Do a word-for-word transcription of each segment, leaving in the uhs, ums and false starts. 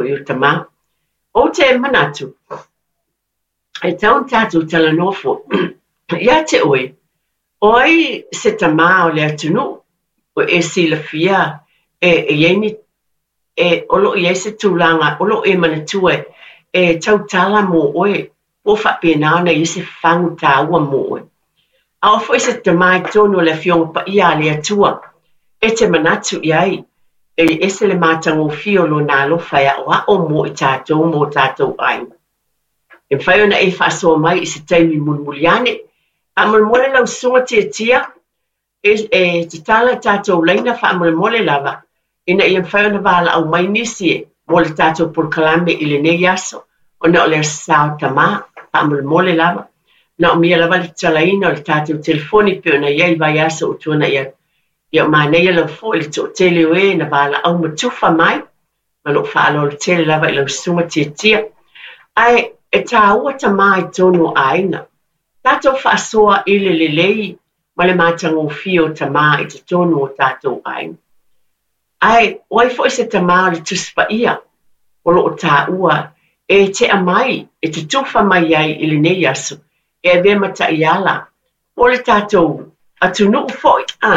i o tama. O te manatu. E taun tātou tala nofo. Ia te oe. Oi se tama o le atunu. O e sila fia. E ieni. E olo i se tūlanga. Olo e manatue. E tau tala mo oe. O whapena na i se whangu tāua mo oe. A o fo i se tama i tono le fionga pa ia le atua. E te manatu iai. E ese le mātango fio lo nā lo whaia o a o mo i tātou mo tātou ai. E whai ona e whasoa mai i se taimi mulmuliane. A mulmole lau sunga tia tia. E, e te tala tātou leina wha mulmole lava. Ina i whai ona wala au mai nisi e. Mo le tātou pulkalame i le nei aso. O na o le sao tamā. Wha mulmole lava. Na o mia lava le talaina o le tātou telefoni pe ona iai vai aso o tuana ia. Ia mānei lau fo le tō tele oe na wala au matufa mai. Ma lo whaalo le tele lava i lau sunga tia tia. Ai, e tā ua ta mai tono aina. Tātou whaasoa i le lelei, ma le mātango fio ta mai te tono o tātou aina. Ai, oi fo i se ta mai le tuspa ia, o lo o tā ua, e te amai, e te tufa mai ai i le nei asu, e a vema ta iala, o le tātou, atu nuu fo i a,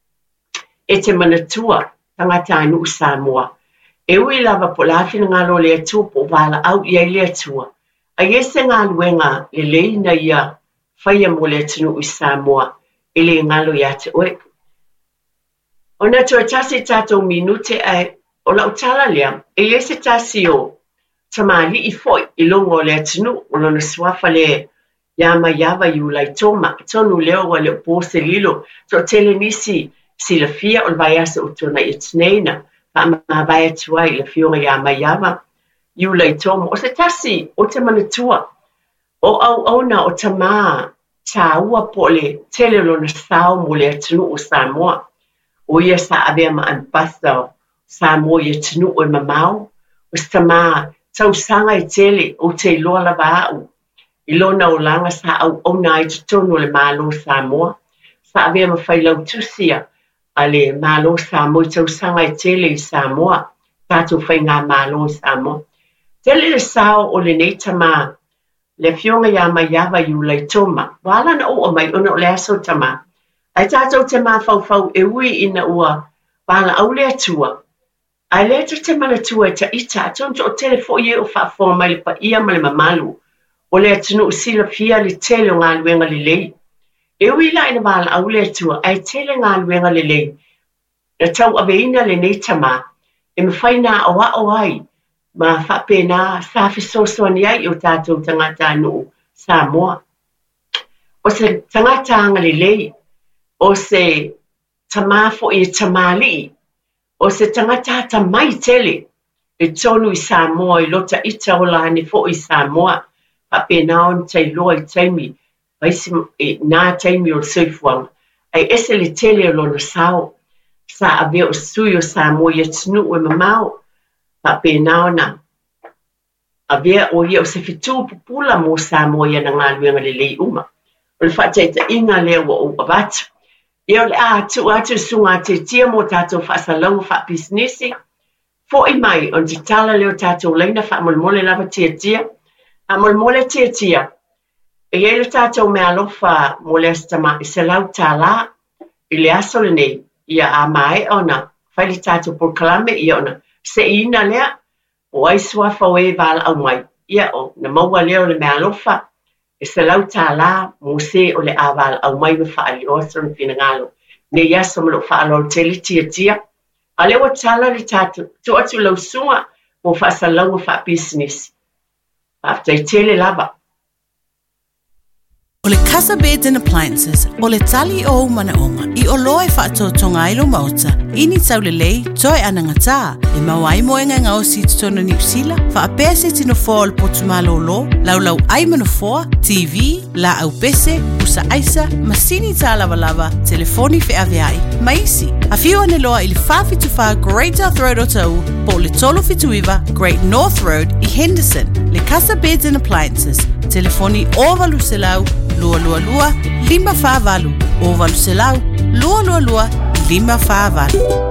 e te manatua, tangata anu Samoa. E ui lava po lafina ngalo le atua po wala au i ai le atua. A yese ngā luenga le leina ia whaia mo le atunu i Samoa e le ngalo ia te oe. O na tua tasi tātou minute ai o lau tala lea e yese tasi o tamali i foi i longo le atunu o lona swafa le yama yava yu lai toma tonu leo wa le pose lilo to tele nisi si la fia o vai asa o tona i tneina pa ma vai atua i la fionga yama yava yu lai tomo, o se tasi o te manatua, o au au na o tama tā ua po le tele lona sao mo le atunu o Samoa, o ia sa avea ma anpasa o Samoa i atunu o mamau, o se tama tau sanga i tele o te iloa lava au, i lona o langa sa au au na i tutono le malo Samoa, sa avea ma whailau tusia a le malo Samoa i tau sanga i tele i Samoa, tātou whai ngā malo i Samoa. Tele le sao o le nei tama, le fionga ia mai yava yu lai toma, wala na o mai ona o le aso tama. Ai tātou te mā fau fau e ui ina ua, wala au le atua. Ai le atu te manatua e ta ita, tonto o tele fo ie o whaafonga mai le pa ia ma le mamalu, o le atunu o sila fia le tele o ngā luenga le lei. E ui la ina wala au le atua, ai tele ngā luenga le lei. Na tau aveina le nei tama, e mwhaina o a o ai, ma whapena sa fisoso ni ai o tātou tangata anu Samoa. O se tangata anga le lei, o se tamafo i tamali, o se tangata tamai tele, e tonu i Samoa i lota ita o lani fo i Samoa, whapena on tai loa i taimi, vaisi e nā taimi o soifuang, ai ese le tele o lona sao, sa ave o sui o Samoa i atunu o mamau, pa pena ona. A vea o ia o se fitu pupula mo Samoa ia na ngā luenga le lei uma. O le whateita inga lea wa o abatu. Ia o le a atu atu sunga te tia mo tātou whaasalangu wha businessi. Fo i mai on te tala leo tātou leina wha molmole lava tia tia. A molmole tia tia. E ele tātou mea lofa mo le astama i se lau tā la. I le aso le nei. Ia a mai ona. Whaili tātou por kalame i ona. Se ina lea, o ai swafa o e wala au mai. Ia o, na maua leo le mea lofa, e se lau tā la, mo se o le a wala au mai me whaali o aso na whina ngalo. Ne iaso me lo whaalo o tele tia tia. A leo tala le tātu, tu atu lau sunga, mo whaasa lau o wha business. After tele lava. O le Casa Beds and Appliances, o le tali o manaonga, i o loe whaatotonga ilo mauta, ini tau le lei, toi ananga tā, e mawai moenga ngā o si tutona New Zealand, wha apea se tino fōa le potumalo lo, lau lau ai manafoa, T V, la au pese, usa aisa, masini tā lava lava, telefoni fe aveai, maisi. A whiu ane loa i le whawhituwha Great North Road o tau, po le tolo fituiva Great North Road i Henderson, le Casa Beds and Appliances, telefoni o valu se lau, lua lua lua, lima whāwalu. O valu se lau, lua lua lua, lima whāwalu.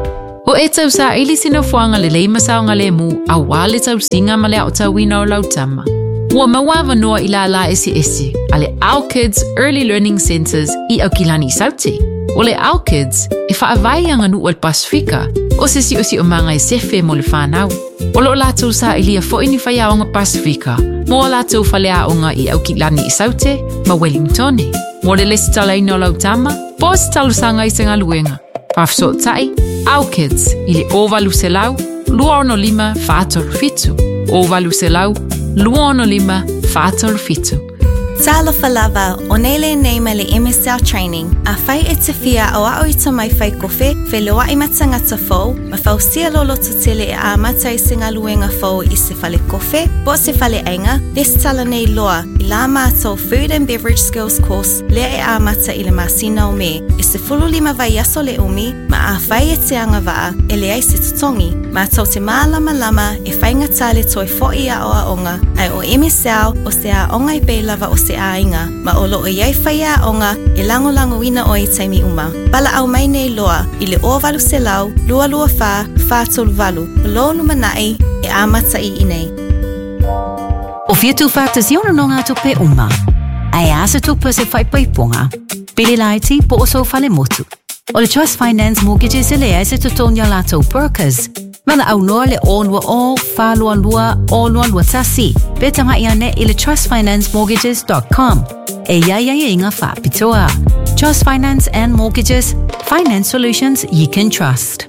O e tau sa ili sino fuanga le lei masao nga le mu a wale tau singa ma le au tau wina o lau tama. Ua mawawa noa ila la esi esi a le Our Kids Early Learning Centers i au kilani sauti. O le Our Kids e whaavai anga nu o le Pasifika o se si o si o manga e sefe mo le whanau. O lo lātou sa ilia fo ini whai aonga Pasifika mo lātou whale aonga i au kilani i saute ma Wellingtone. Mo le lesi tala ino lau tama, po si talu sanga i senga luenga. Pafso tai, Our Kids i le ovalu se lau, lua ono lima whātoru fitu. Ovalu se lau, lua ono lima whātoru fitu. Talofa lava o nele neima le M S L training a whai e te whia o au i tamai whai kofe whe loa i matangata fau ma whau sia lolo tutele e a mata i singa luenga fau i se whale kofe po se whale ainga les tala nei loa i la mātou Food and Beverage Skills course lea e a mata i le masina o me i se fulu lima vai aso le umi ma a whai e te anga waa e le ai se tutongi mātou te mālama lama e whainga tale toi fo i a o a onga ai o M S L o se a onga i pei lava o se ainga, ma o loo iai whaia onga e lango lango ina oi taimi uma. Pala au mai nei loa, i le ovalu se lau, lua lua wha, wha tolu valu, lo numa nai e amata i inei. O fia tu whakta ziona no ngātu pe uma. Ai asa tu pa se whai paiponga. Pili laiti po oso whale motu. O le Trust Finance Mortgages e le ai se tutonia lato Perkers. Mana au noa le onua o, whalua lua, onua lua tasi. Betanga ia ne i le trust finance mortgages dot com. E ia ia inga wha pitoa. Trust Finance and Mortgages, finance solutions you can trust.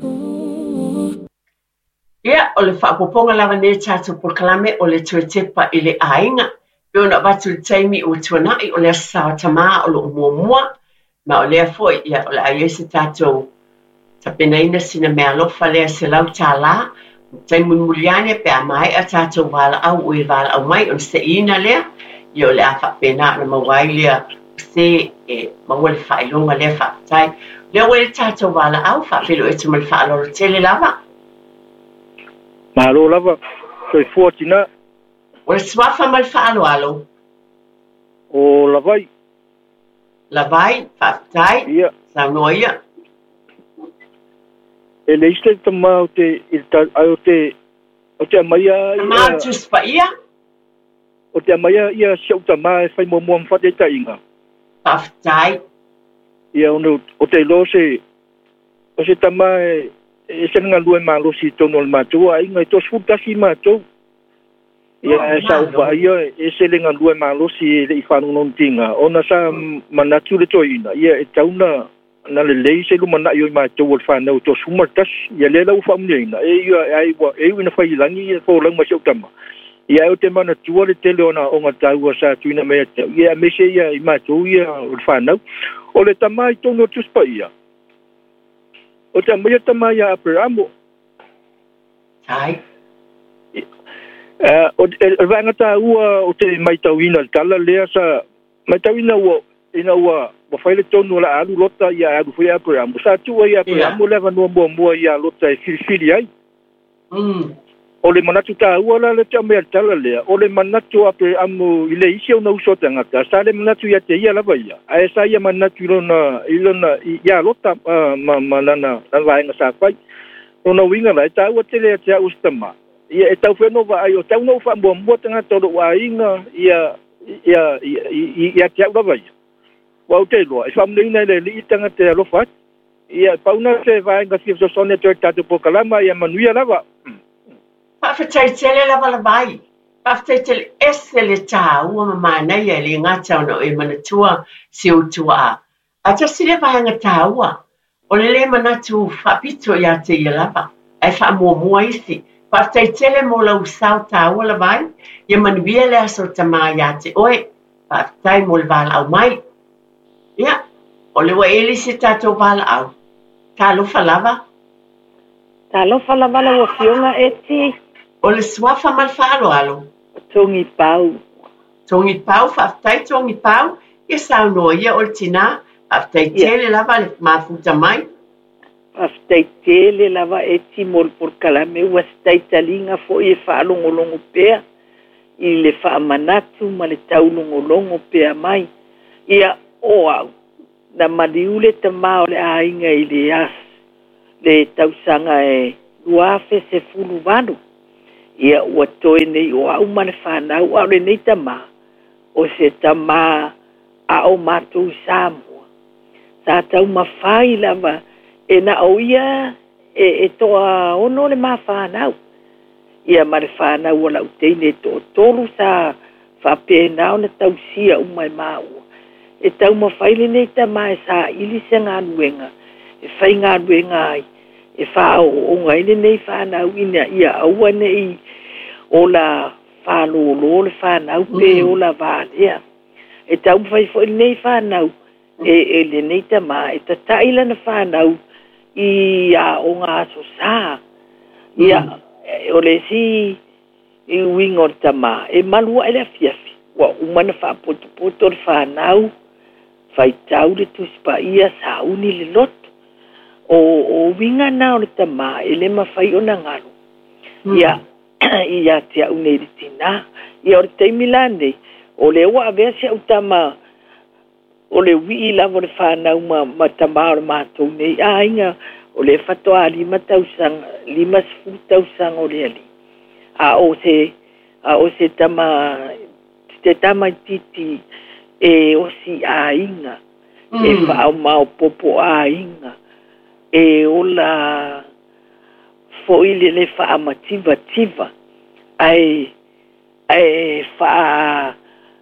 Ia, o le whaapoponga lawa ne tātou porkalame o le tuatepa i le ainga. Peo na watu le taimi o tuanai o le asawa tamaa o lo mua mua. Ma o lea foi, ia, o le aie se tātou ta penaina sina mea lofa lea se lau tā la, tai munmuliane pe a mai a tātou wala au ue wala au mai on se ina lea, i o lea wha pena na mawai lea se e mawale whailonga lea wha tai. Lea wale tātou wala au wha pelo e tumal wha aloro tele lava. Mahalo lava, soi fuatina. Wale swafa mal wha alo alo. O lavai. Lavai, wha tai. Ia. Sa noa ia. E le iste tama o te, o te, o te amaia... Tama tus pa ia? O te amaia ia siau tama e whai mua mwhate ta inga. Paftai. Ia ono, o te lo se, o se tama e, e senga lue malo si tono le matua, inga e tos futasi matua. Ia e sa upa ia e se lenga lue malo si le i whanu non tinga. Ona sa manatu le toina, ia e tauna... na le lei se luma na yo ma to wol fa no to sumar tas ya le la fa mlina e yo ai wa e ina fa ilangi e fo lang ma se utama ya o te mana tu le tele ona o nga tau sa tuina me te ya me se ya ma to ya o fa no o le tamai to no tus pa ia o te me tamai ya peramo ai eh o va nga ta o te mai tawina tala le sa mai tawina o ina wa wa faile tonu la alu lota ia alu foi apo amo sa tu ia apo amo leva no mo mo ia lota e filfili ai mm o le manatu ta ua le te me tala le o le manatu apo amo ile isi ona uso tanga ta sa le manatu ia te ia lava ia ai sa ia manatu lona ilona ia lota ma manana na vai nga sa pai ona winga lai ta ua te le te ustama ia e tau feno va ai o tau no fa mo mo tanga to wa inga ia ia ia te lava ia wa te lo e famne ina le li tanga te lo fat ia pauna se vai nga sif so sone te tatu po kalama ia manuia lava pa fa tai tele lava la vai pa fa tai tele esele ta u ma mana ia le ngata no e mana tua si o tua a ta sile vai nga ta u o le le mana tu fa pito ia te ia lava e fa mo mo isi pa tai tele mo la usau ta u la vai ia manuia le aso tama ia te oi pa tai mo val au mai ia, o le wa ele se tātou wala au. Tā lofa lava? Tā lofa lava la wa fionga e ti. O le swafa mal whaalo alo? Tongi pau. Tongi pau, whaftai tongi pau. Ia sao noa ia o le tina. Whaftai tele lava le mafuta mai. Whaftai tele lava e ti mol por kalame. Wastai talinga fo e whaalongolongo pea. I le whaamanatu ma le taulongolongo pea mai. Ia o au, na maliule te mao le ainga i le as, le tausanga e lua fe se fulu vanu. Ia ua toe nei o au mane whanau au le nei tama o se tama a o mātou Samoa. Sa tau mawhai lava e na o ia e, e toa ono le ma whanau. Ia mare whanau o lau teine to tolu sa whapena o na tau sia umai maua. E tau mawhai le nei tama e sa ili se ngā nuenga. E whai ngā nuenga ai. E whao o ngai le nei whanau ina ia aua nei o la whanolo le whanau pe o la vālea. E tau whai fo nei whanau e, e le nei tama e ta taila na whanau i a o ngā so sā. Ia o le si i wingo tama e malua ele fiafi. Wa umana whapoto poto le whanau whai tau le tuspa ia sa uni le loto. O, o winga na o le tama e le mawhai o na ngaro. Mm. Ia, ia te au nei tina. Ia o le teimila nei. O le ua avea se au tama o le wii lavo le whanau ma, ma tama o le mātou nei. A inga o le whatoa lima tausanga, lima sifu tausanga o le ali. A o se, a o se tama, te tama titi e o si a inga. Mm. E whao mao popo a inga. E ola foile le wha mativa tiva ai ai wha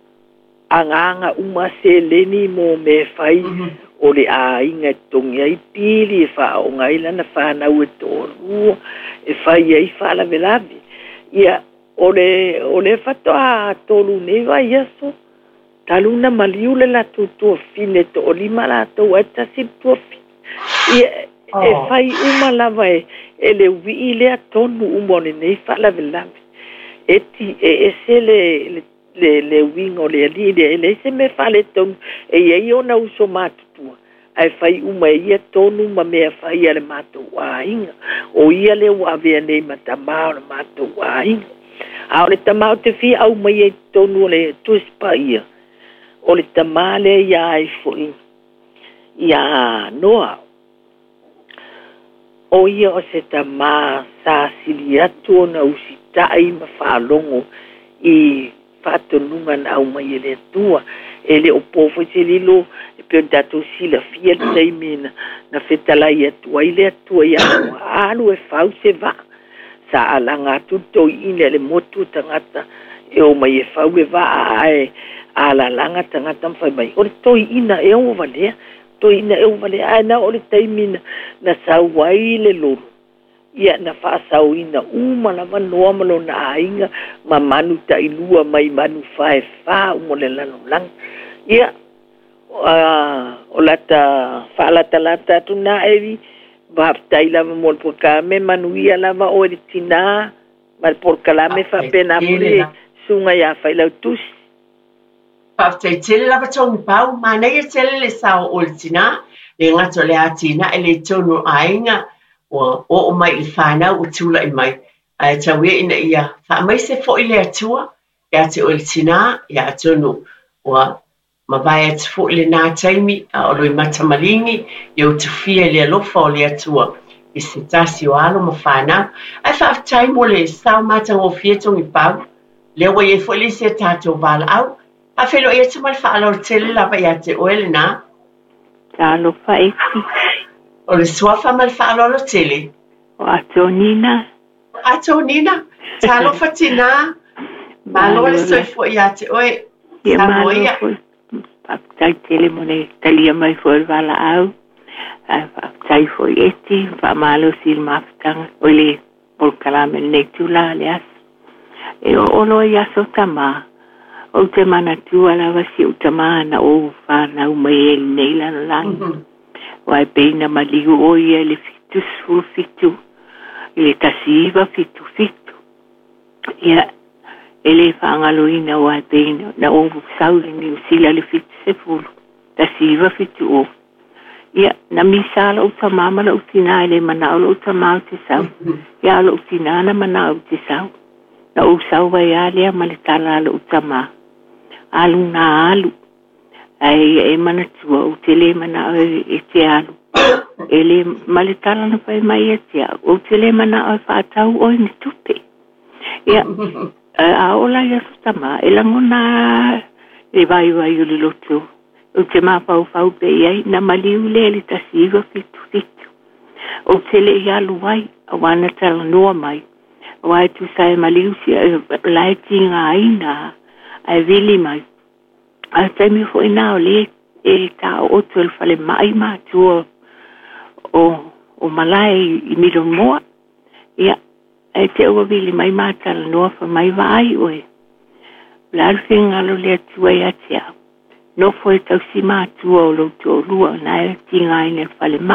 anganga uma se leni mo me whai mm -hmm. o le a inga tongi ai pili e wha o ngaila na wha nau e tōru e whai ai wha la velavi ia o le o le whatoa tōru newa iaso taluna maliule la tutua fine to o lima la tau eta si tuafi ia Oh. E fai uma lava e, e le wii lea tonu umone nei whala velame. E ti e, e se le, le, le, le wingo le ali le le se me whale tonu e e ona uso mātutua. Ai fai uma e ia tonu ma mea fai ale mātou wāinga. O ia le wawea nei ma tamao le mātou wāinga. A o le tamao te fi au mai e tonu le tuspa ia. O le tamale ia ai fui. Ia noa. O ia o se tama sa sili atu na usitai ma whaalongo i whatonunga na au mai ele tua. Ele o pofo se lilo e peo dato sila fia taimina na whetalai atua ile atua ia alu e whau se va. Sa alanga atu toi ine le motu tangata e o mai e whau e va ae ala langa tangata mwhai mai. O le toi ina e o valea. To ina e wale ana o le taimina na sauai le loro. Ia na whaasau ina uma na wanoa malo na ainga ma manu ta ilua mai manu whae wha umo le lano lang. Ia uh, o lata whaalata lata tu na evi whaftai lava mo le porkame manu ia lava o le tina ma le porkalame whapena mure sunga ia whailau tusi. Paftai tele lava tongi pau, mana ia tele le sao o le tina, le ngato le atina e le tonu ainga o o mai i whanau o tula i mai. Ai tawia ina ia, wha mai se fo i le atua, ia te o le tina, ia tonu o mawai ati fo i le nā taimi, o loi matamalingi, i o tufia le alofa o le atua, i se tasi o alo ma whanau. Ai whaftai mo le sao matang o fia tongi pau, le wa i fo i le se tato vala au, a felo ia te mal whaalo tele lava ia te oele nā. Talo whaeki. O le suafa mal whaalo lo tele. O ato nina. Ato nina. Talo whatina. Malo le soifo ia te oe. Ia malo fo. Paktai tele mo le talia mai fo el wala au. Paktai fo eti. Pa malo sil mafutanga. O le polkalame netula le as. E o olo ia so tama. O te mana tua lawa si o te mana o whanau mai e nei lana langi. Wai peina maligu o ia le fitu suru fitu. Le tasiva fitu fitu. Ia ele whaangaloina wai peina na o sauri ni usila le fitu se fulu. Tasiva fitu o. Ia na misala o ta mama la utina ele mana o ta mau te sau. Ia la utina na mana o te sau. Na o sau vai alea malitala la utama. Alu na alu. Ai e mana tua o tele mana e te alu. ele malitala na pai mai atia o tele mana o whaatau o ni tupe ia a ola ia sutama e langona e vai vai o lotu o te mapau fau pe iai na maliu le le tasiwa fitu fitu o tele ia luai a wana tala noa mai wai tu sai maliu si laiti ngā aina ai vili mai a taimi fo ina o le e ta o tu el fale mai ma tu o o malai i milo moa ia e te ua vili mai mātala noa fa mai vai oe lalfi ngalo le atua i atia no foi tau si mātua o lau tō lua na e tinga ine fale ma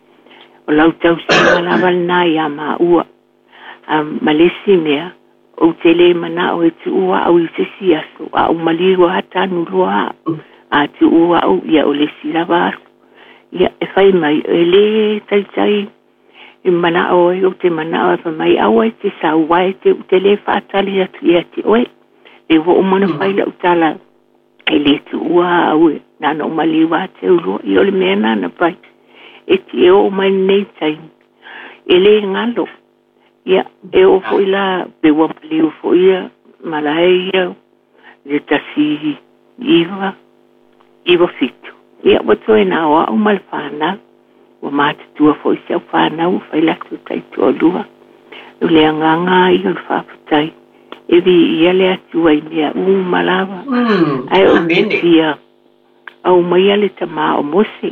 o lau tau si malawal na ia ma ua a malesi mea o tele mana o e tu ua au i se siaso a o maligo hata nulua a tu ua au ia o le silava aso ia e fai mai e le tai tai i mana o e o te mana o e mai au e te sa uai te te le whaatali atu i ati oe e wo o mana fai la utala e le tu ua au e nana o maliwa te urua i ole mea nana pai e ti e o mai nei tai e le ngalo ia e o fo ila pe wa maliu fo ia malai ia le tasi iwa iwa fitu ia wato e na o malfana o mate tua fo se fana o fai la tu tai tu lua o le nganga i o fa tai e vi ia le atu ai mea u malava ai o ia au mai le tama o mose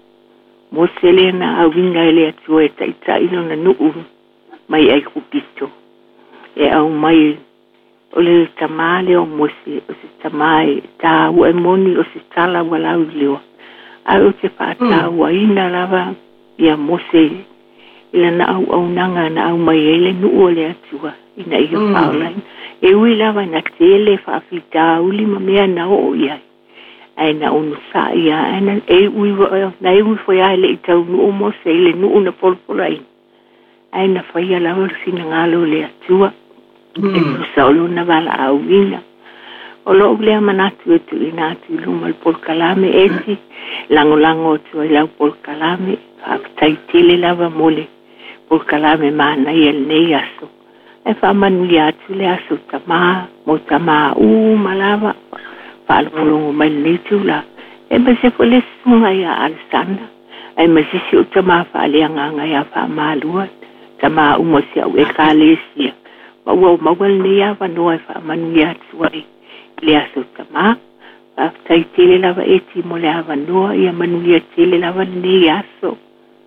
mose le na au vinga le atu e tai tai no na nu mai ai kupito e au mai o le tama le o mose o se tama e ta u e moni o se tala wala u leo ai o te pata wa ina lava ia mose ila na au au nanga na au mai ele nu o le atua ina i o paula e ui lava na tele fa fita uli ma mea na o ia ai na unu sa ia ana e ui na e ui foi ai le i tau nu o mose ele nu una polpola ina ai na fai ala o sina ngalo le atua e kusa olu na wala au ina o lo lea manatu e tu ina atu luma al polkalame eti lango lango tu ai lau polkalame tai tele lava mole polkalame mana i el nei aso e fa manu i atu le aso tama mo tama u malava fa alvolongo mai nei tu la e ma se fo le sunga ia alsanda e ma se si o tama fa alianganga ia fa malua tama u mo si au e kalesia ma ua mawal nei ava noa e fa manu i atu ai le aso tama a tai tele lava eti mo le ava noa ia manuia tele lava nei aso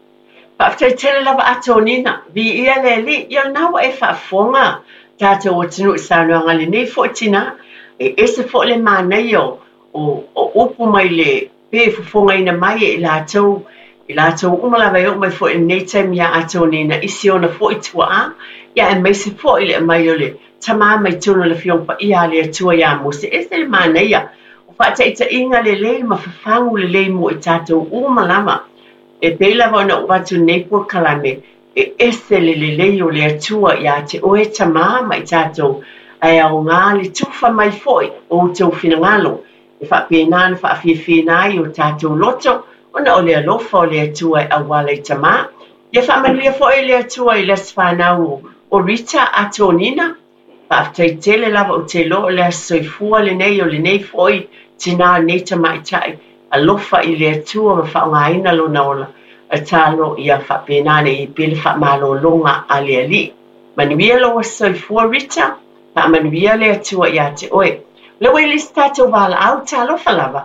pa tai tele lava atonina vi ia le li ia nawa e fa fonga tata o tinu sano ngali nei fotina e ese fo le mana yo o o upu mai le pe fonga ina mai e la tau i la tau uma lava yo mai fo nei time ia atonina isi ona fo itua ia e mai se fo ile mai ole tama mai tunu le fiong pa ia le tua ia mo se ese le mana ia fa te te inga le le ma fafangu le le mo tato o malama e pela vona o watu nei por kalame e ese le le le o le atua ia te o e tama mai tato ai au ngā le tufa mai foi o te o finangalo e fa pena fa fifina i o tato loto ona o le alofa o le atua e awala i tama ia fa manuia foi le atua i les whanau o Rita atonina pa te tele lava o te lo le soifua le nei o le nei foi tina nei tamai tai alofa i le atua ma whaongaina lo na ola a talo ia whapenane i pili whamalo longa a le ali manuia lo a soifua Rita pa manuia le atua ia te oe le wei li stato wala au talo lava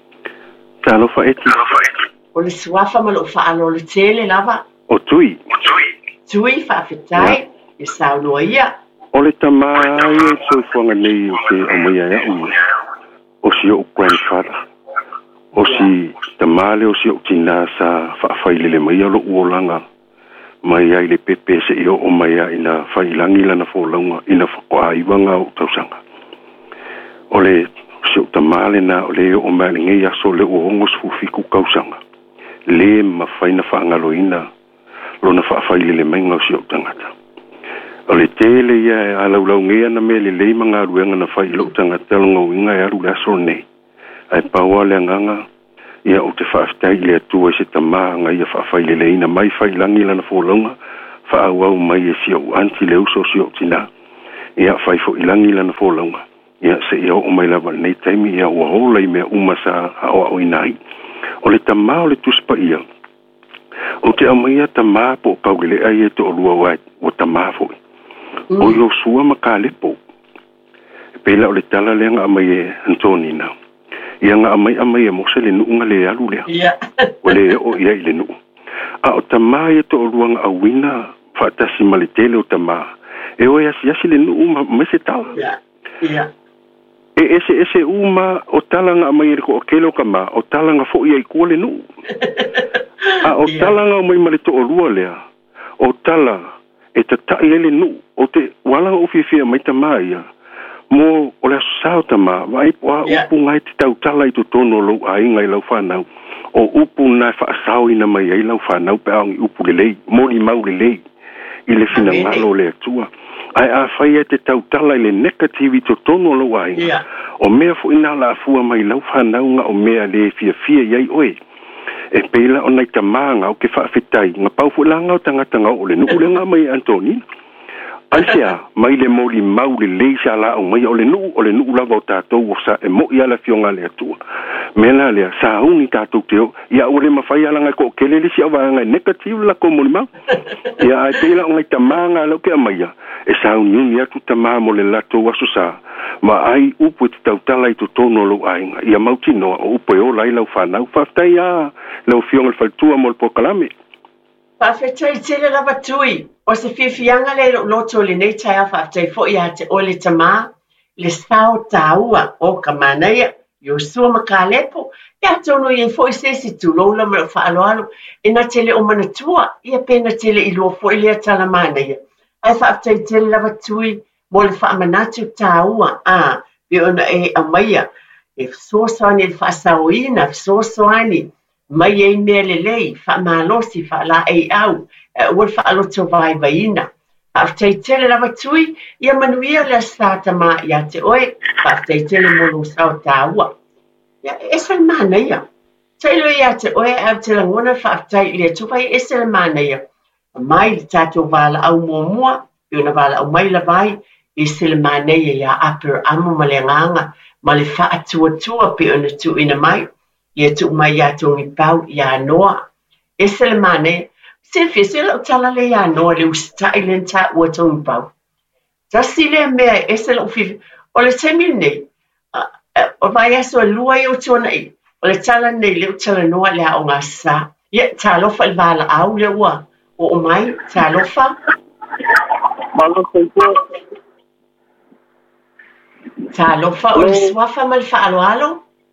talo fa eti o le suafa ma lo whaalo le tele lava o tui tui whawhitai i saunoa ia o le tamai e soifuanga nei o te amoia ia ui o si o grandfather o si tamale o si o tina sa whaafai le mai alo uolanga mai ai le pepe se i o mai ai na whailangi lana wholaunga ina whakoaiwanga o tausanga o le si o tamale na o le o mai ngei aso le o ongos fufiku kausanga le ma whaina whaangaloina lo na whaafai le mai ngau si o tangata o le tele ia a lau lau ngea na me le lei manga ruenga na whai lo tangata longa winga e aru le aso nei ai paua le nganga ia o te whaaftai le atua se tamā ngai a whaafai le leina mai whai langi lana wholonga wha au au mai e si au anti le uso si o tina ia whai fo ilangi lana wholonga ia se ia o mai lava nei taimi ia ua hola i mea umasa hao au inai o le tamā o le tuspa ia o te amaia tamā po paugele ai e to olua wai o tamā fo o yo sua makalepo pela o le tala le nga amai e Antonina ia nga amai amai e mose le nuunga le alu lea ia o le o ia i le nuu a o tamā e to olua nga awina whaatasi malitele o tamā e o yasi yasi le nuu ma se tau ia ia e ese ese uma o tala nga amai e ko o kelo kama o tala nga fo ia i kua le nuu a o tala nga amai mali to olua lea o tala e ta ta ele nuu o te wala o fifia mai tamā ia mo o le asosao tama vai po a upu ngai te tau tala i tu tono lo a inga i lau whanau o upu nai whaasao ina mai i lau whanau pe aongi upu le lei mori mau le lei i le fina ngalo le atua ai a whai e te tau tala i le negative i tu tono lo a inga o mea fu ina la afua mai lau whanau nga o mea le fia fia iai oe e peila o nai tamanga o ke whaafetai nga pau fu langa o tangatanga o le nuku le nga mai Antonina Aisia, mai le moli mau le leisa la o mai o le nuu o le nuu lava o tātou o sa e mo ia la fionga le atua. Mela lea, sa hauni tātou teo, ia o le mawhai alanga ko kele le si awa ngai negative la ko moli mau. Ia ai teila o ngai tamanga lau ke amaia, e sa hauni uni atu tamaa mo le lato waso sa, ma ai upu te tau tala i to tono lo ainga, ia mauti noa o upu e o lai lau whanau, whaftai a lau fionga le faltua mo le pokalame. Whawhetai tele lava tui, o se whiwhianga le loto le nei tai a whawhetai fo ia te o le tamā, le sao tāua o ka manaia, yo sua makalepo, ia tono i fo i sesi tu loula ma whaaloalo, e na tele o manatua, ia pena tele i loa fo i lea tala manaia. Ai whawhetai tele lava tui, mo le whaamanatu tāua, a, pe ona e amaia, e sosoani le whaasaoina, sosoani, mai e mea le lei, wha malosi, wha la e au, ua wha aloto vai vaina. Whaaftei tele lava tui, ia manuia le asata ma ia te oe, whaaftei tele molo sao tāua. Ia, esa le mana ia. Tailo ia te oe, au te langona whaaftei le tupai, esa le mana ia. Mai le tātou wala au mua mua, i una wala au mai la vai, esa le mana ia ia apero amo ma le nganga, ma le wha atua tua pe ona tu ina mai. Ia tu mai ia tongi pau ia noa. E se le mane, se fese lau tala le ia noa le usita i le nta ua tongi pau. Tasi le mea e se lau fifi, o le temi nei, o vai aso a lua i o tona i, o le tala nei le utala noa le a o ngā sa. Ia talofa i vala au le ua, o o mai, talofa. Malofa i kua. Talofa, o le swafa ma le wha alo alo.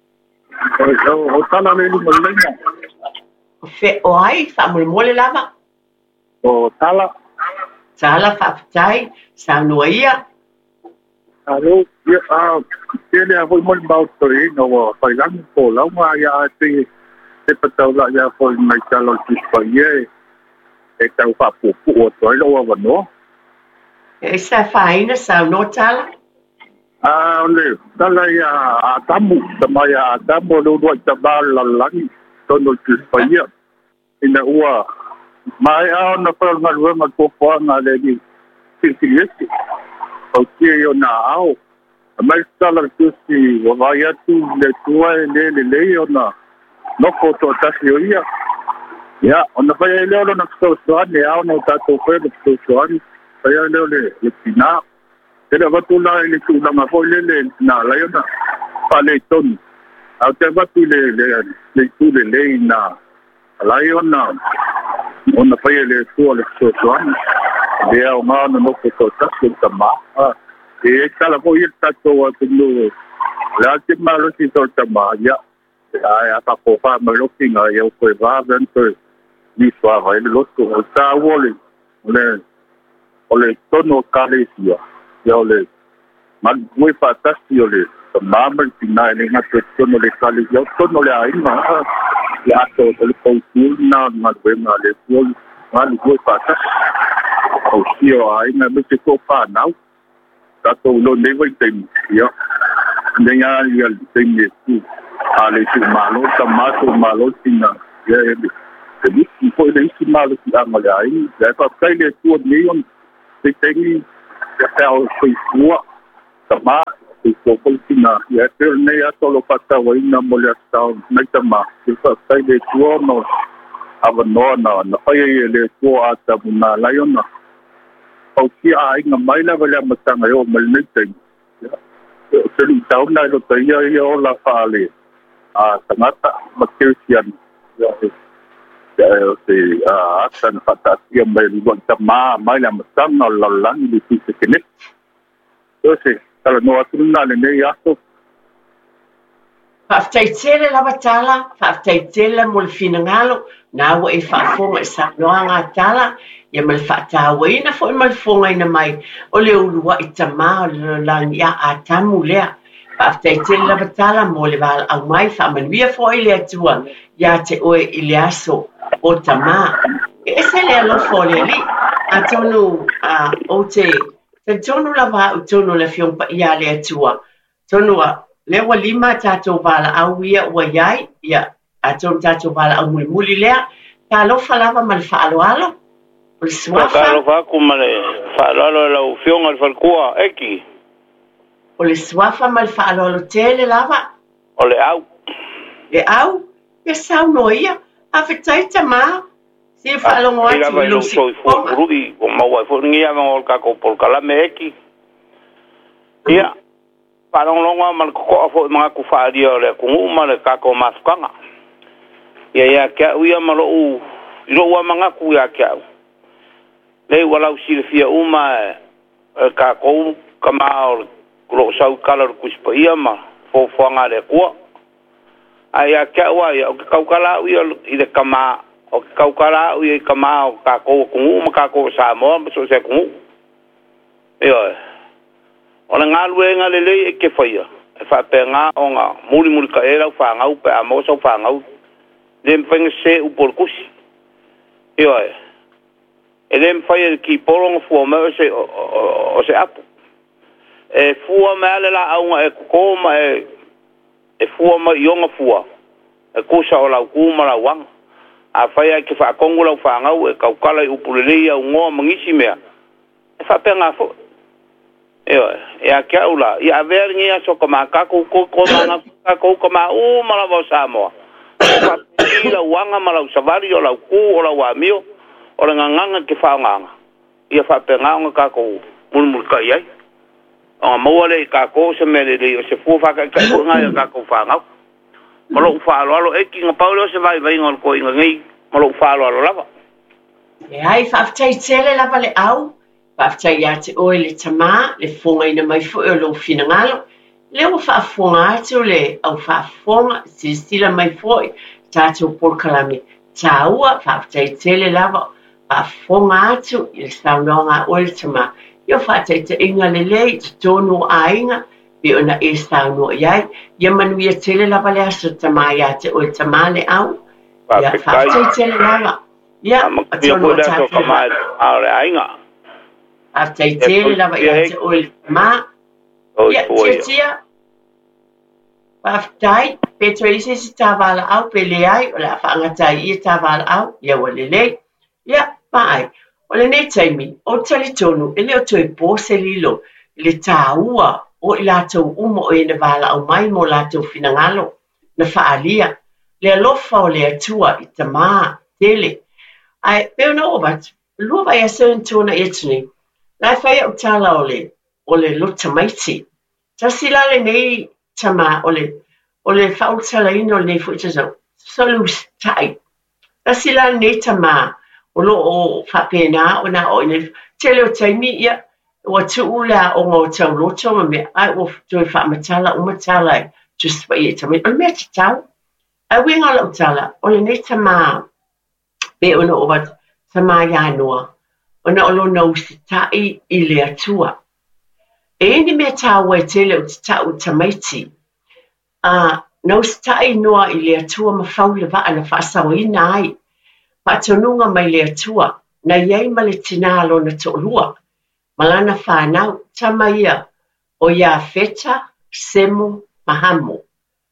O tala le luma lenga. Fe o ai, wha mole mole lava. O tala. Tala whaafitai, sa nua ia. Alo, ia a, tele a hoi mole mau toi, no wa whailangi po launga ia a te, te patau la ia hoi mai tala kispa ia e, e tau whapupu o toi loa wanoa. E sa whaina sa no tala. Ah, ole, tala ia a tamu, tama ia a tamu lo dua taba la langi, tono kispa ia. Ina ua, mai a ona whara ngā ruenga kōwha ngā le ni Tintilesi. Au tia i o nā ao. A mai tala tusi, wa vai atu le tua e le le le o nā noko to tasi o ia. Ia, ona whai e leo na kso soani, ao na tato whai le kso soani. Whai e leo le le tina. Tera watu la e le tūlanga fo le le nā laiona. Pale tonu. Au te watu le le le tu le le nā laiona. Ona whai e le tua le kso soani. Lea o ngā na noko to tasi o tama. E e tala fo i tato a tunu. Lea te marosi to tama. Ia. Ai a kako wha maroki ngā iau koe vāwen koe. Ni swawa e le loto. O tā wole. Ole. Ole tono kālesia. Ia ole. Man mui whātasi ole. Ta māmari tina e le ngā te tono le kālesia. Tono le aina. Ia ato le kautūna. Ngā ruenga le kuoli. Ngā le mui whātasi. Au sio aina me te ko whānau. Tato lo newa i teimi. Ia. Nenga ia teimi e tu. ale tu malo tamato malo tina ya jadi tipo ini si malo si amalai ya pa kai le tu million se tengi ya tao foi fua tama se ko tina ya ter ne ya solo pata wai na molia tao na tama se pa kai le tu no ava no na na pai le tu ata na laiona au ki ai nga mai la vale matanga yo mal nei teng se li tau na lo tai ya yo la fale a tanata makirsian ya ya se a tan fata ya mai lo tama mai la matanga lo la ni ti se kene yo se kala no atuna le nei aso Whaftaitele la watala, whaftaitele mo le finangalo, na wa e whaafonga e sa noanga tala, ia ma le whaatawaina fo e ma le fonga ina mai, o le urua i tama o le langi a a tamu lea. Whaftaitele la watala mo le wala au mai, whamanuia fo i le atua, ia te oe i le aso o tama. E se le alofo le li, a tonu o te, te tonu la wa o tonu le fiongpa ia le atua, tonu a, le wa lima tatou wala au ia ua iai, ia a tonu tatou wala au muli muli lea, ta alofa lava ma le whaaloalo, o le suafa. Ka alofa aku ma le whaaloalo lau fionga le whalkua, eki. O le suafa ma le whaaloalo tele lava. O le au. Le au, ia sau no ia, a whetaita maa, si e whaalongo atu i lo si konga. Rui, o maua e whuringia ma o kako polkalame eki. Ia. Parang-longa mal ko afo mga kufari ole kung uma le kako maskanga ya ya ka uya malo u ilo wa mga ku ya ka le wala usilfia uma kako kama ko sau kala ku spia ma fo fo nga le ko aya ka wa ya ka kala uya ile kama o ka kala uya kama kako kung uma kako sa mo so se kung yo ona ngalwe ngalele e ke faia e fa penga onga muli muli ka era fa ngau pe amo so fa ngau dem feng se u por kusi yo e e dem faia ki porong fu ma se o se apu e fu ma le la au e ko ma e e fu ma yonga fu e ko sa ola ku ma la wang a faia ki fa kongula fa ngau e ka kala u pulelia u ngo mangisi mea e fa penga fo Yo, ya kaula, ya verni ya so kama kako ko ko manga kako kama u mala bo samo. Ka ila wanga mala savari ola ku ola wa mio, ola nganga ke fa nganga. Ia fa penga nga kako mul mul ka yai. O mo le kako se mele le se fu fa ka ka nga ya kako fa nga. Molo fa lo lo e ki nga paulo se vai vai ngol ko nga ngai, molo fa lo lo lava. E ai fa ftai tele lava le au. Whaftai ia te oe le tamā, le fonga ina mai fu e lo finangalo, le o whaafonga atu le au whaafonga, si stila mai foi, tātou porkalame, tā ua, whaftai tele lava, whaafonga atu, i le saunonga oe le tamā, ia whaatai te inga le lei, te tonu a inga, pe ona e sauno iai, ia manuia tele lava le aso tamā ia te oe tamā le au, ia whaftai tele lava, ia, a tonu a tātou lava. After tele lava ia te oil ma ia tia tia after petro isi si tavala au pele ai o la whaangatai ia tavala au ia walele ia pai o le nei taimi o tali tonu ele o toi pose lilo le taua o i latou umo o ina vala au mai mo latou finangalo na whaalia le alofa o le atua i tamā tele ai peona o bat lua vai a sen tona etuni Lai whai au tala ole, ole lo tamaiti. Tasi lale nei tama ole, ole whau tala ino nei fuitazau. Solu tai. Tasi lale nei tama, olo o whapena o na o ine. Tele o taimi ia, o tu ula o ngō tau loto ma me, ai o tui whaamatala, o matala e, just wai e tamaiti. O mea te tau. Ai winga lau tala, ole nei tama, be ono o wat, tama ia noa. Ona olo na usitai i le atua. E ni mea tāua e tele o te tau tamaiti. Uh, na usitai noa i le atua ma whaule waa na whaasawa ina ai. Patonunga mai le atua, na iei ma le tinalo na to'olua. Malana whanau, tama ia, o ia feta, semo, mahamo.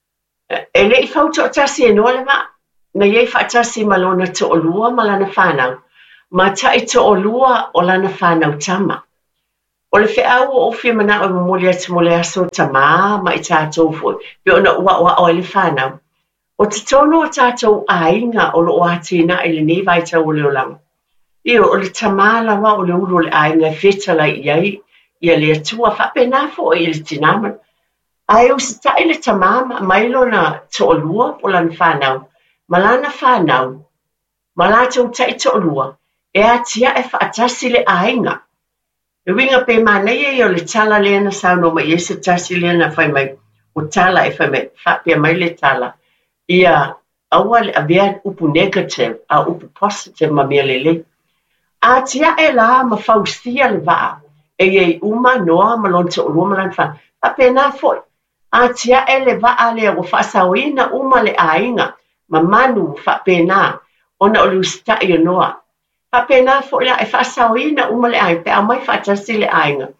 e le i fau to tasi e no le ma na ye fa tasi malona to olua malana fanau ma ta i to olua o lana fanau tama o le fe au o fi mana o mo le atu mo le aso tama ma i tatou fo pe ona ua ua o le fanau o te tono o tatou ainga o lo atina i le nei vai tau o le olang io o le tama lawa o le ulu le ainga fetala i ai ia le atua fa pena fo i le tinama ai o se tai le tamama mailo na to'olua o lana whanau. Ma lana whanau, ma lātou tai to'olua, e atia e whaatasi le ainga. E winga pe manei e o le tala lea na sauno ma i se tasi lea na whai mai, o tala e whai mai, whapea mai le tala. Ia aua le avea upu negative, a upu positive ma mea lele. Atia e la ma whausia le waa, e e uma noa ma lon to'olua ma lana whanau. Whapea na foi. Atia ele va ale o fasawina uma le ainga ma manu fa pena ona o le usta i noa fa pena fo la e fasawina uma le ai pe mai fa tasi le ainga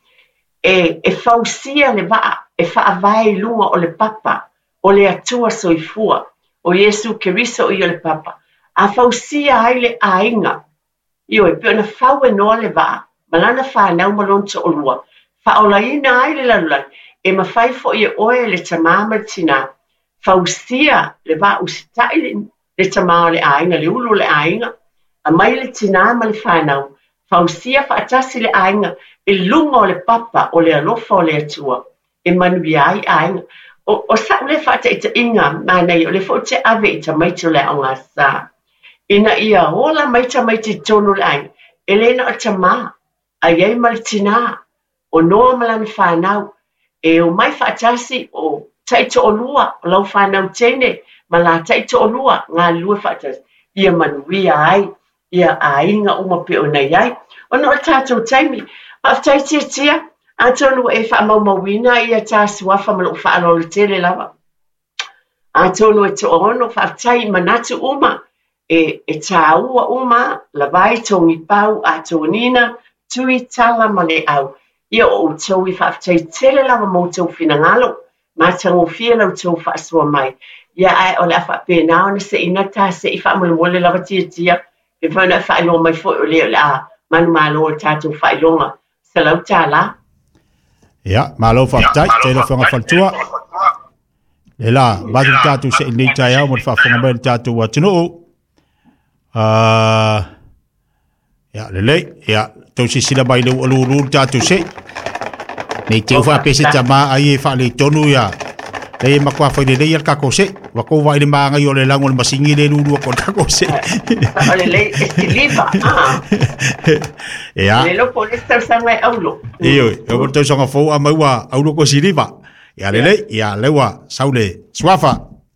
e e fausia le va e fa vai lunga o le papa o le atua soifua o Yesu Keriso i le papa a fausia ai le ainga io e pe na fau e no le va malana fa na uma lonto o lua fa ola ina ai le la e ma fai fo i oe le tamama tina fausia le va usitai le tamama le ainga le ulu le ainga a mai le tina ma le whanau fausia fa atasi le ainga e lunga o le papa o le alofa o le atua e manui ai ainga o, o sa le fa te ita inga manei o le fo te ave ita maito le onga sa ina ia hola maita maiti tonu le ainga e lena o tama a iei ma le tina o noa malana whanau e o mai whaatasi o taito o lua o lau whanau tene ma la taito o lua ngā lua whaatasi ia manuia ai ia ainga uma pe o nei ai o no tato taimi a taiti tia a tonu e wha maumawina ia ta suafa ma lo whaalo le tele lava a tonu e to ono whaatai manatu uma e, e ta ua uma la vai tongi pau a tonina tui tala ma le au ia o tau i whaatai tele lava mo tau finangalo, ma tango fia lau tau whaasua mai. Ia ai o le awha pēnao na se ina tā se i whaamole lava tia tia, e whana whaelo mai fo o leo le a manu malo o tātou whaelonga. Sa lau tā la. Ia, malo whaatai, te lo whanga whantua. Le la, matu tātou se inei tai au, mo le whaafanga mai tātou wa tino o. Ia, le lei, ia, tau si sila mai leu alu ulu tātou se. Nei te uwha pese tama ai e wha le tonu ia. Le e makua whaile lei al kako se. Wako wa ile maa ngai o le lango le masingi le lulu a kon kako se. O le lei, e ti lipa. Ia. Le lopo le tau sanga e aulo. Iyo, e o tau sanga fau a maua aulo ko si lipa. Ia le lei, ia lewa saule swafa.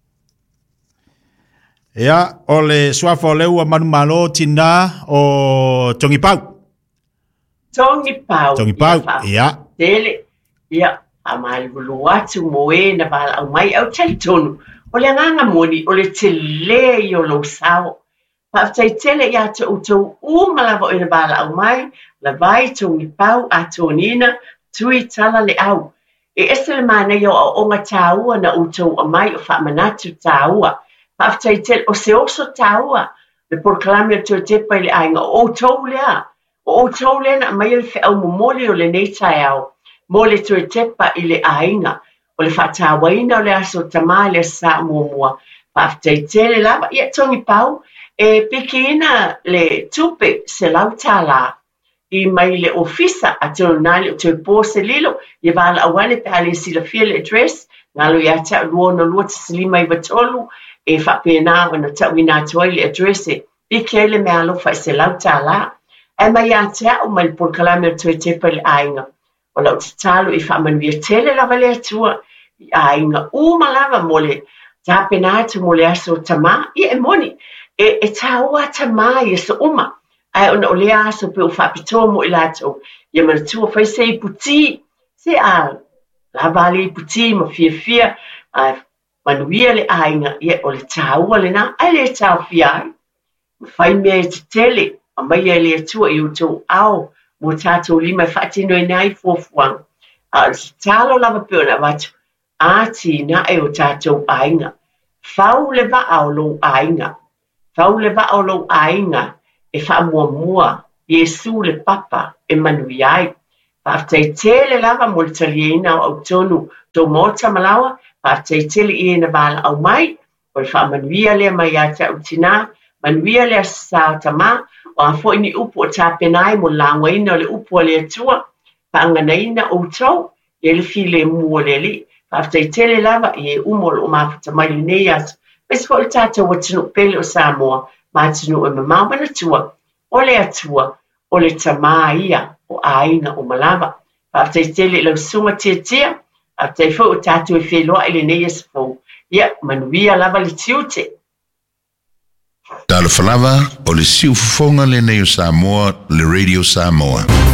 Ia, o le swafa o leua manu malo tina o tongi pau. Tongi pau. Tongi pau, ia. Tele, ia, a mai vulu atu moe na vala au mai au tai tonu. O le nganga moni, o le te le i o lo sao. Pa tai tele ia te utou umalawa o na vala au mai, la vai tongi pau a tonina, tui tala le au. E ese le mana i o onga tāua na utou a mai o whaamanatu tāua. Pa tai tele, o se oso tāua, le porkalami o te tepa i le ainga, o tau lea. O tau lena mai le whao momole o le nei tai au, mo le tue tepa i le ainga, o le whatawaina o le aso tamā le sa muamua, pāwhtai tele lava, ia tongi pau, e pikina le tupe se lau tāla, i mai le ofisa a tono nāli o tue pō se lilo, i wala awane pe hale sila fia le address, ngalo i ata lua no lua tasilima i watolu, e whapena wana tawina toi le address e, piki le mea alofa se lau tāla, e mai a te au mai por kalame o tue tepa le ainga. O lau te talo i whamanuia tele lava le atua i ainga. Uma lava mole, tāpena atu mole aso tamā, i e moni. E, e tāua tamā i aso uma. Ai ona o lea aso pe o whapitoa mo i lato. Ia manatua whai se i puti. Se a lava le i puti ma fia fia. Ai manuia le ainga. Ia o le tāua le na. Ai le tāu fia ai. Whai mea te tele. A mai e lea tua i utou au mo tātou lima whaatino e nai fuafuang. A si tālo lava peona watu, a ti na e o tātou ainga. Fau le va o lo ainga. Fau le va o lo ainga e fa mua mua Yesu le papa e manui ai. Pa te tele lava mo le taliena o tonu to mota malawa pa te tele i na bala au mai o le fa manuia le mai ata utina manuia le sa tama o a fo ni upo ta penai mo langwa ina le upo le tua pa ngana ina o tau e le file mo le li pa te tele lava e umol o ma fata mai le neias pes fo le tata o tinu pele o Samoa ma tinu e mamau mana tua o le atua o le tama ia o aina o malava. Pa te tele lau sunga tia tia, a te fo o tatu e wheloa ele nei es fo. Ia, manuia lava le tiute. Tala falava o le siu fonga le nei o Samoa, le Radio Samoa.